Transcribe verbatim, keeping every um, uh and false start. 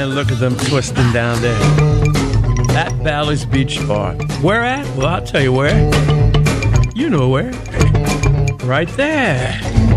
Man, look at them twisting down there. At Bally's Beach Bar. Where at? Well, I'll tell you where. You know where. Right there.